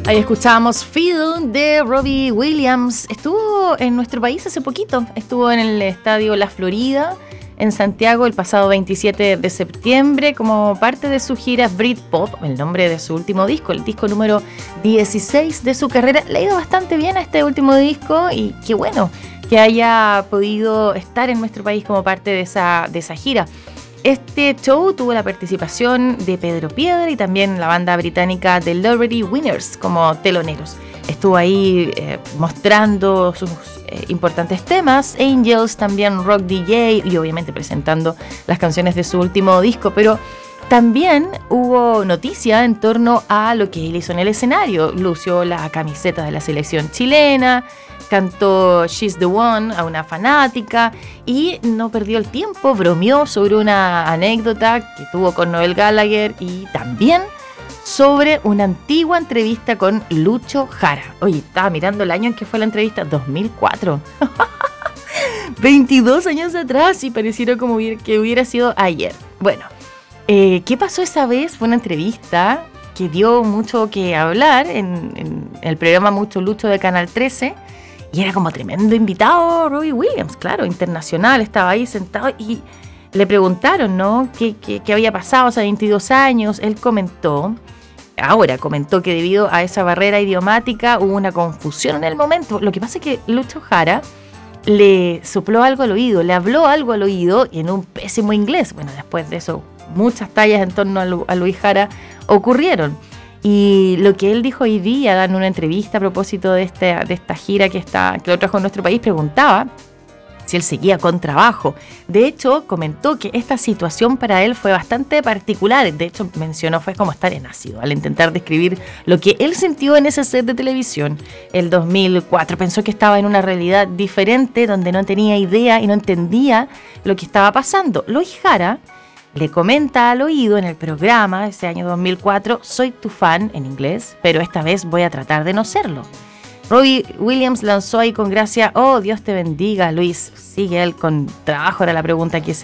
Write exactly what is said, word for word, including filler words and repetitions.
Ahí escuchábamos Feel de Robbie Williams. Estuvo en nuestro país hace poquito. Estuvo en el estadio La Florida, en Santiago, el pasado veintisiete de septiembre, como parte de su gira Britpop, el nombre de su último disco, el disco número dieciséis de su carrera. Le ha ido bastante bien a este último disco y qué bueno que haya podido estar en nuestro país como parte de esa, de esa gira. Este show tuvo la participación de Pedro Piedra y también la banda británica The Liberty Winners como teloneros. Estuvo ahí eh, mostrando sus eh, importantes temas, Angels, también Rock D J y obviamente presentando las canciones de su último disco, pero también hubo noticia en torno a lo que él hizo en el escenario. Lució la camiseta de la selección chilena, cantó She's the One a una fanática y no perdió el tiempo, bromeó sobre una anécdota que tuvo con Noel Gallagher y también sobre una antigua entrevista con Lucho Jara. Oye, estaba mirando el año en que fue la entrevista, dos mil cuatro. veintidós años atrás y pareciera como que hubiera sido ayer. Bueno, eh, ¿qué pasó esa vez? Fue una entrevista que dio mucho que hablar en, en el programa Mucho Lucho de Canal trece. Y era como tremendo invitado Robbie Williams, claro, internacional, estaba ahí sentado y le preguntaron, ¿no? ¿Qué, qué, qué había pasado hace veintidós años? Él comentó, ahora comentó que debido a esa barrera idiomática hubo una confusión en el momento. Lo que pasa es que Lucho Jara le sopló algo al oído, le habló algo al oído y en un pésimo inglés. Bueno, después de eso, muchas tallas en torno a, Lu, a Luis Jara ocurrieron. Y lo que él dijo hoy día, dando una entrevista a propósito de, este, de esta gira que, está, que lo trajo a nuestro país, preguntaba si él seguía con trabajo. De hecho, comentó que esta situación para él fue bastante particular. De hecho, mencionó, fue como estar en ácido al intentar describir lo que él sintió en ese set de televisión el dos mil cuatro. Pensó que estaba en una realidad diferente, donde no tenía idea y no entendía lo que estaba pasando. Luis Jara le comenta al oído en el programa ese año dos mil cuatro, soy tu fan en inglés, pero esta vez voy a tratar de no serlo. Robbie Williams lanzó ahí con gracia, oh, Dios te bendiga, Luis. Sigue él con trabajo, era la pregunta que se